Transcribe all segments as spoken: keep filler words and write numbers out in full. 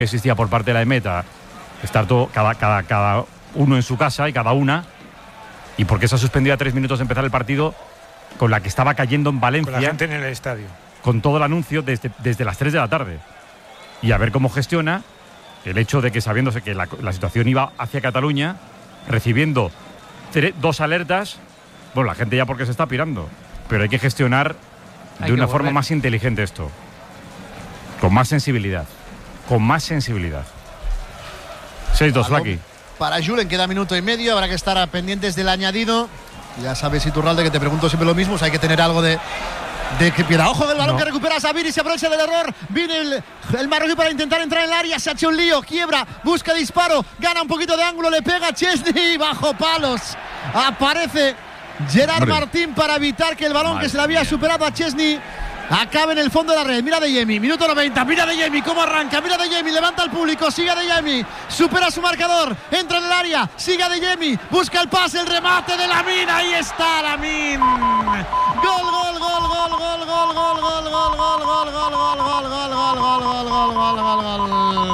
existía por parte de la EMET, estar todo, cada, cada, cada uno en su casa y cada una, y porque se ha suspendido a tres minutos de empezar el partido, con la que estaba cayendo en Valencia, con la gente en el estadio, con todo el anuncio desde, desde las tres de la tarde, y a ver cómo gestiona el hecho de que, sabiéndose que la, la situación iba hacia Cataluña, recibiendo tre, dos alertas, bueno, la gente ya porque se está pirando, pero hay que gestionar hay de una forma más inteligente esto, con más sensibilidad. Con más sensibilidad. seis dos, Flaky. Para Julen queda minuto y medio. Habrá que estar pendientes del añadido. Ya sabes, Iturralde, que te pregunto siempre lo mismo. O sea, hay que tener algo de, de que pierda. Ojo del balón no. que recupera Sabir y se aprovecha del error. Viene el, el marroquí para intentar entrar en el área. Se ha hecho un lío. Quiebra. Busca disparo. Gana un poquito de ángulo. Le pega a Chesney. Bajo palos. Aparece Gerard Hombre. Martín para evitar que el balón Madre que se le había mía. superado a Chesney acaba en el fondo de la red. Mira De Jemi, minuto noventa. Mira De Jemi cómo arranca. Mira De Jemi, levanta al público. Sigue De Jemi, supera su marcador. Entra en el área. Sigue De Jemi. Busca el pase, el remate de Lamine. Ahí está Lamine. Gol, gol, gol, gol, gol, gol, gol, gol, gol, gol, gol, gol, gol, gol, gol, gol, gol, gol, gol,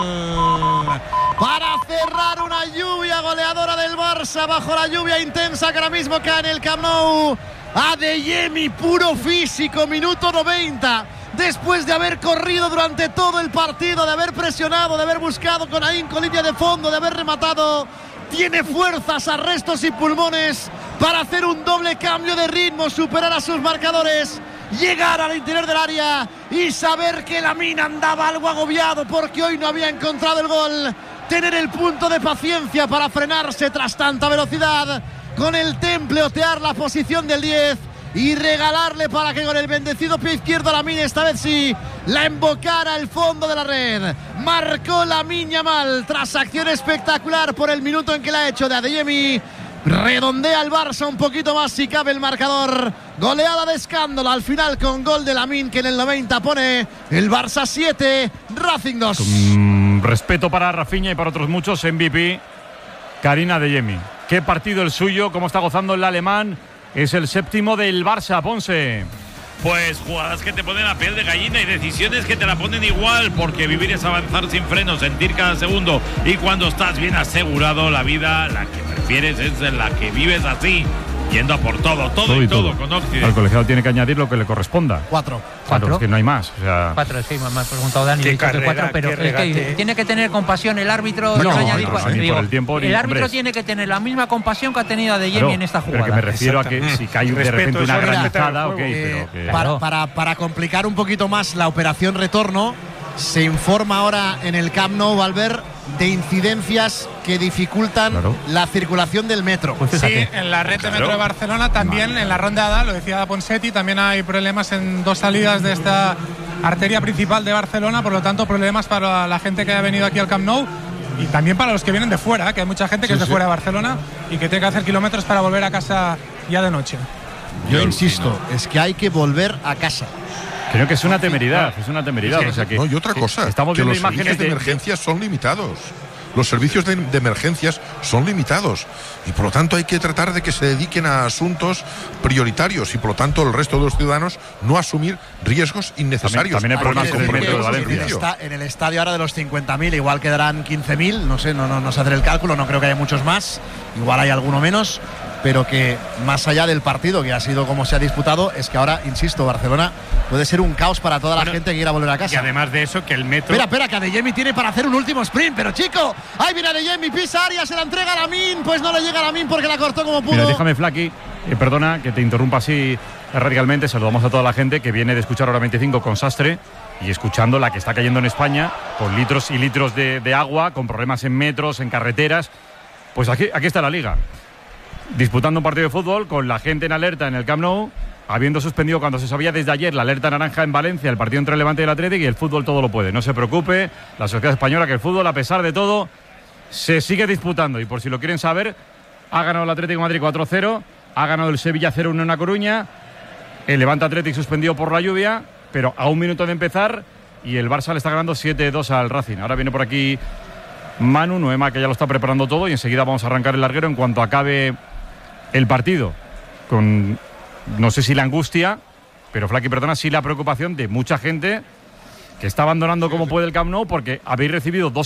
gol. Para cerrar una lluvia goleadora del Barça bajo la lluvia intensa que ahora mismo cae en el Camp Nou. A De Jemi, puro físico, minuto noventa. Después de haber corrido durante todo el partido, de haber presionado, de haber buscado con ahínco línea de fondo, de haber rematado, tiene fuerzas, arrestos y pulmones para hacer un doble cambio de ritmo, superar a sus marcadores, llegar al interior del área y saber que Lamine andaba algo agobiado porque hoy no había encontrado el gol. Tener el punto de paciencia para frenarse tras tanta velocidad. Con el temple otear la posición del diez y regalarle para que con el bendecido pie izquierdo Lamine esta vez sí la embocara al fondo de la red. Marcó Lamine Yamal tras acción espectacular por el minuto en que la ha hecho de Adeyemi. Redondea el Barça un poquito más si cabe el marcador. Goleada de escándalo al final con gol de Lamine que en el noventa pone el Barça siete, Racing dos. Con respeto para Rafinha y para otros muchos, M V P Karim Adeyemi. Qué partido el suyo, cómo está gozando el alemán. Es el séptimo del Barça, Ponce. Pues jugadas que te ponen la piel de gallina y decisiones que te la ponen igual, porque vivir es avanzar sin freno, sentir cada segundo, y cuando estás bien asegurado, la vida, la que prefieres es la que vives así, yendo a por todo, todo, todo y todo, todo con Occident. El colegiado tiene que añadir lo que le corresponda. Cuatro. Claro, es que no hay más. O sea... Cuatro, sí, me ha preguntado Dani. Qué carrera, cuatro, pero es que tiene que tener compasión el árbitro. No, no, añadir, no, no, digo, por el tiempo, el árbitro hombres. tiene que tener la misma compasión que ha tenido Adeyemi claro, en esta jugada. Pero que me refiero a que si cae de repente una granizada, ok, eh, pero que... para, para, para complicar un poquito más la operación retorno, se informa ahora en el Camp Nou, Valver, de incidencias que dificultan claro. la circulación del metro. Pues sí, en la red de claro. metro de Barcelona también, vale. en la ronda A, lo decía Ponseti, también hay problemas en dos salidas de esta arteria principal de Barcelona, por lo tanto problemas para la gente que ha venido aquí al Camp Nou y también para los que vienen de fuera, que hay mucha gente que sí, es de sí. fuera de Barcelona y que tiene que hacer kilómetros para volver a casa ya de noche. Yo insisto, es que hay que volver a casa. Creo que es una temeridad, es una temeridad. O sea que, no, y otra cosa, estamos que viendo los imágenes servicios de, de emergencias son limitados. Los servicios de, de emergencias son limitados y por lo tanto hay que tratar de que se dediquen a asuntos prioritarios y por lo tanto el resto de los ciudadanos no asumir riesgos innecesarios. También, también hay problemas con el metro de Valencia. Está en el estadio ahora de los cincuenta mil, igual quedarán quince mil, no sé, no, no, no sé hacer el cálculo, no creo que haya muchos más, igual hay alguno menos, pero que más allá del partido que ha sido como se ha disputado, es que ahora, insisto, Barcelona puede ser un caos para toda bueno, la gente que quiera volver a casa. Y además de eso, que el metro... Espera, espera, que Adeyemi tiene para hacer un último sprint, pero chico, ahí viene Adeyemi, pisa área, se la entrega a Lamine, pues no le llega a Lamine porque la cortó como pudo. Mira, déjame, Flaky, eh, perdona que te interrumpa así radicalmente, saludamos a toda la gente que viene de escuchar Hora veinticinco con Sastre y escuchando la que está cayendo en España, con litros y litros de, de agua, con problemas en metros, en carreteras. Pues aquí, aquí está la Liga, disputando un partido de fútbol con la gente en alerta en el Camp Nou, habiendo suspendido cuando se sabía desde ayer la alerta naranja en Valencia, el partido entre el Levante y el Atlético, y el fútbol todo lo puede. No se preocupe, la sociedad española, que el fútbol, a pesar de todo, se sigue disputando. Y por si lo quieren saber, ha ganado el Atlético de Madrid cuatro cero, ha ganado el Sevilla cero uno en La Coruña, el Levante Atlético suspendido por la lluvia, pero a un minuto de empezar, y el Barça le está ganando siete dos al Racing. Ahora viene por aquí Manu, Noema, que ya lo está preparando todo, y enseguida vamos a arrancar el larguero en cuanto acabe el partido, con no sé si la angustia, pero Flaky, perdona, sí la preocupación de mucha gente que está abandonando como puede el Camp Nou porque habéis recibido dos